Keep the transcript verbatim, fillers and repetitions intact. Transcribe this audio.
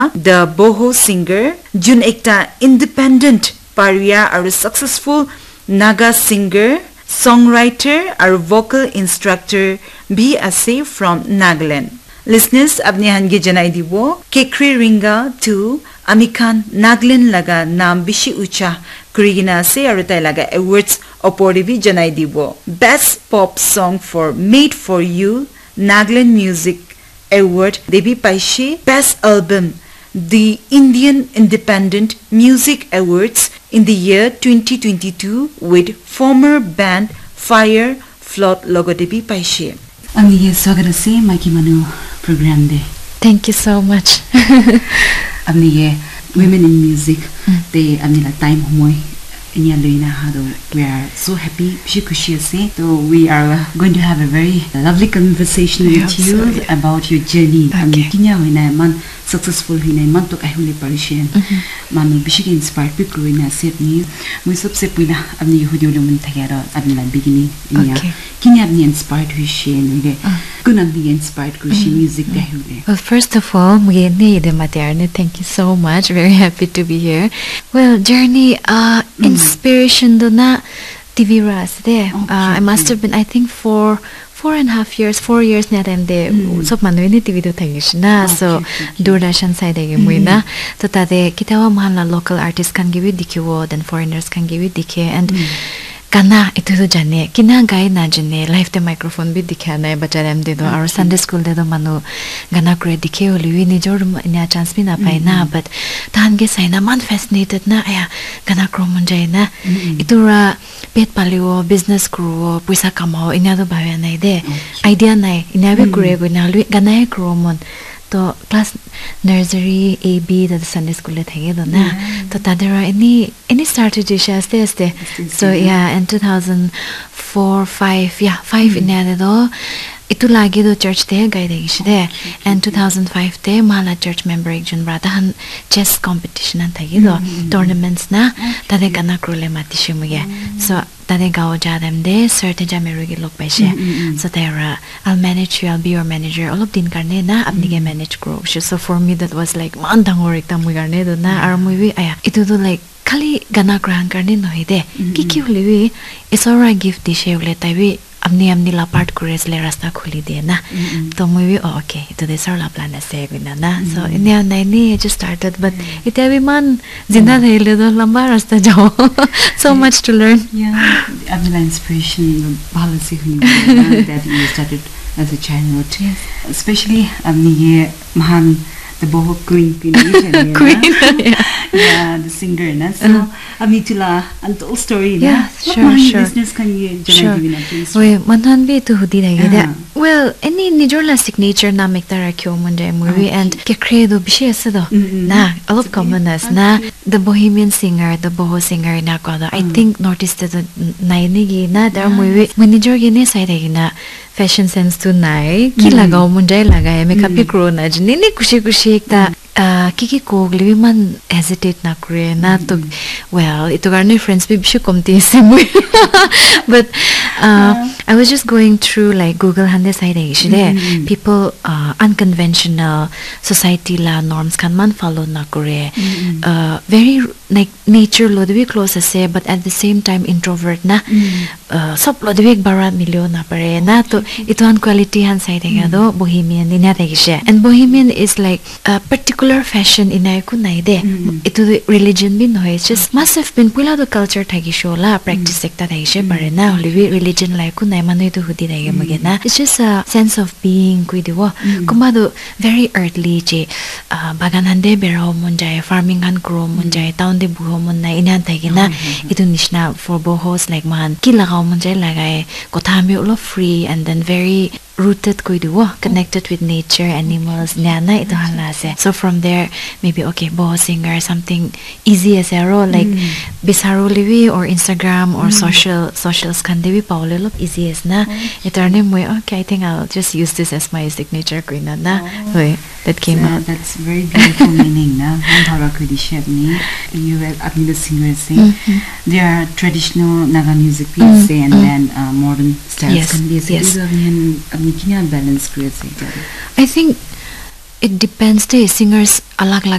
the boho singer jun ekta independent paria aru successful Naga singer songwriter aru vocal instructor bhi ase from Nagaland. Listeners, apne hange janai dibo Kekri Ringa to Amikan Nagaland laga naam bishi ucha kurigina ase aru tai laga awards opori bhi janai dibo. Best pop song for Made for You Nagaland Music Award debi paishe. Best album the Indian Independent Music Awards in the year twenty twenty-two with former band Fire Float logo debi paishe. Ami ye swagara se Maki Manu program de. Thank you so much. Ami ye women in music they ami la time homoy inya loina hado. We are so happy bishi kushi ase. So we are going to have a very lovely conversation with you so, yeah. about your journey. Okay. Ami kinya hoina man successful hoina man to kahule parishen. Manu bishi ke inspired pe kroina set ni. Moi sabse pehla apni hudio lomun thagera apni la beginning inya. Kinya apni inspired hui she ni kun apni inspired kushi music de hule. Well, first of all, muge ne de materne. Thank you so much. Very happy to be here. Well, journey uh inspiration do na T V ras there. Uh, I must have been I think for four and a half years, four years na time de so manu ni T V do thagish na so Doordarshan side ge muina to tade kitawa mahala local artists kan give dikhiwo then foreigners kan give dikhe and kana itu to jane kina gai na jane live the microphone bi dikhya na bacharam de do aru Sunday school de do manu gana kre dikhe oli ni jor nya chance bi na pai na but tan ge saina man fascinated na aya gana kro mun jai na itura pet paliwo business kruwo puisa kamao inya do bhave nai de idea nai inya be kure go na lui gana kro mon to class nursery A B the Sunday school le thage do na to tadera any any started jisha ste ste so yeah in two thousand four five yeah five in there do itu lagi do church te gai de gishde and two thousand five te mala church member ekjon brata han chess competition an thagi do tournaments na tade kana krole mati shimuge so tade gao ja dem de certain jameru ge lok paise so there I'll manage you, I'll be your manager all of din karne na apni ge manage kro so for me that was like man dangor ekta mui karne do na ar mui bi aya itu do like khali gana graham karne nohi de ki ki holewi isora gift di shevle taibi amni amni la part kures le rasta khuli de na to moi we oh, okay to this our plan ase gina na so inya nai ni just started but it every man zinda thele do lamba rasta jao so much to learn yeah amni inspiration policy hu that you started as a child yes. Especially amni ye mahan the boho queen queen queen yeah. yeah the singer na so uh, ami tula untold story na yeah sure sure business can you janai divina please we manhan be to hudi lagi da well any nijorla signature na mekta rakhyo munde movie and ke credo bishi asado na a lot commoners na the bohemian singer the boho singer na ko I think noticed the naini gi na dar movie manager gi ne sai gi na fashion sense to nai ki lagao munde lagai makeup ki kro na jini ni kushi kushi ekta kiki kogli man hesitate na kure na to well ito garne friends bi bishi komti se mui but uh, I was just going through like Google hande side there people uh, unconventional society la norms kan man follow na kure uh, very like nature lo de close ase but at the same time introvert na sab lo de bara milyo na pare na to ito an quality han side ga do bohemian ni na tagishe and bohemian is like a particular fashion inai ku nai de ito religion bi no it's just must have been pula do culture tagisho la practice sekta tagishe pare na holy religion like ku nai manu to hudi dai ga na it's just a sense of being ku diwo kuma do very earthly je bagan hande bero mun jai farming han grow mun jai town de buho mun na ina tagina itu nishna for bohos like man ki lagaw mun jai lagai kotha me all free and then very rooted ko idu connected with nature animals nana ito hala se so from there maybe okay boho singer something easy as a role like mm. bisaro livi or Instagram or mm. social socials kan devi paulelo easy as na mm. eterne mo okay I think I'll just use this as my signature queen na oh. Oy, that came so, out that's very beautiful meaning na hara ko di shebni you have apni the singer say mm-hmm. there are traditional Naga music pieces mm-hmm. and then uh, modern styles yes. can be yes. balance creates I think it depends the singers alag alag